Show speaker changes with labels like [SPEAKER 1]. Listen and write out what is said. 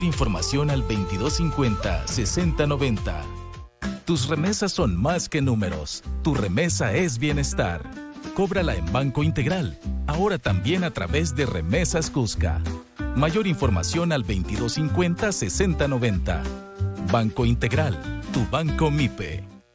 [SPEAKER 1] Información al 2250-6090. Tus remesas son más que números. Tu remesa es bienestar. Cóbrala en Banco Integral. Ahora también a través de Remesas Cusca. Mayor información al 2250-6090. Banco Integral, tu banco MIPE.